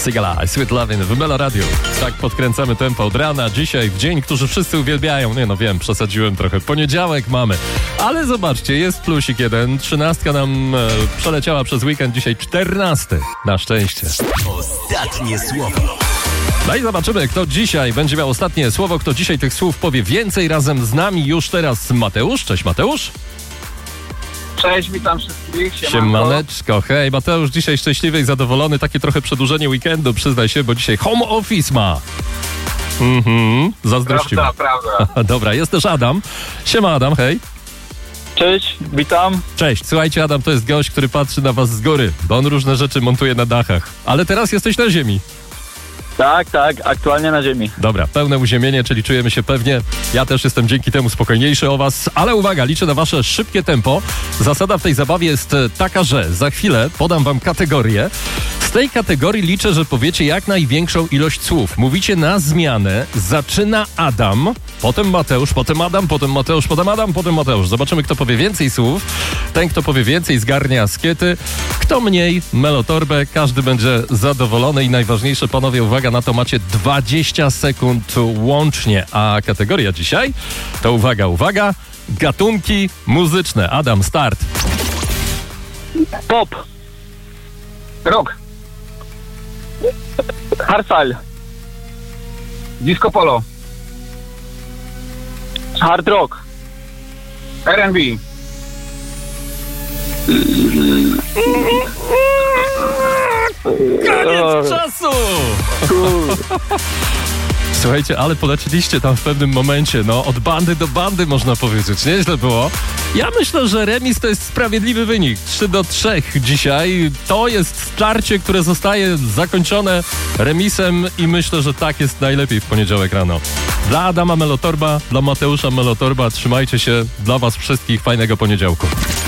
Sigala, Sweet Lovin' w Melo Radio. Tak podkręcamy tempo od rana. Dzisiaj w dzień, który wszyscy uwielbiają. Nie no wiem, przesadziłem trochę. Poniedziałek mamy. Ale zobaczcie, jest plusik jeden. 13 nam przeleciała przez weekend. Dzisiaj 14. Na szczęście. Ostatnie słowo. No i zobaczymy, kto dzisiaj będzie miał ostatnie słowo. Kto dzisiaj tych słów powie więcej. Razem z nami już teraz Mateusz. Cześć Mateusz. Cześć, witam wszystkich. Siemaneczko, hej, Mateusz dzisiaj szczęśliwy i zadowolony, takie trochę przedłużenie weekendu, przyznaj się, bo dzisiaj home office ma. Zazdrościł. Prawda. Dobra, jest też Adam. Siema Adam, hej. Cześć, witam. Cześć, słuchajcie, Adam to jest gość, który patrzy na was z góry, bo on różne rzeczy montuje na dachach, ale teraz jesteś na ziemi. Tak, aktualnie na ziemi. Dobra, pełne uziemienie, czyli czujemy się pewnie. Ja też jestem dzięki temu spokojniejszy o was, ale uwaga, liczę na wasze szybkie tempo. Zasada w tej zabawie jest taka, że za chwilę podam wam kategorię. Z tej kategorii liczę, że powiecie jak największą ilość słów. Mówicie na zmianę. Zaczyna Adam, potem Mateusz, potem Adam, potem Mateusz, potem Adam, potem Mateusz. Zobaczymy, kto powie więcej słów. Ten, kto powie więcej, zgarnie askiety. Kto mniej, melotorbę. Każdy będzie zadowolony i najważniejsze, panowie, uwaga, na to macie 20 sekund łącznie. A kategoria dzisiaj to uwaga, gatunki muzyczne. Adam, start. Pop. Rock. Hardstyle. Disco polo. Hard rock. R&B. Koniec czasu! Słuchajcie, ale poleciliście tam w pewnym momencie, no od bandy do bandy można powiedzieć, nieźle było. Ja myślę, że remis to jest sprawiedliwy wynik, 3-3 dzisiaj. To jest starcie, które zostaje zakończone remisem i myślę, że tak jest najlepiej w poniedziałek rano. Dla Adama Melotorba, dla Mateusza Melotorba, trzymajcie się, dla was wszystkich fajnego poniedziałku.